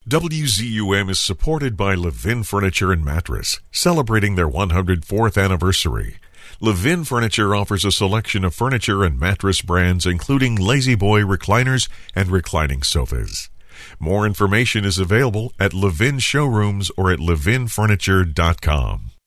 WZUM is supported by Levin Furniture and Mattress, celebrating their 104th anniversary. Levin Furniture offers a selection of furniture and mattress brands, including Lazy Boy recliners and reclining sofas. More information is available at Levin Showrooms or at levinfurniture.com.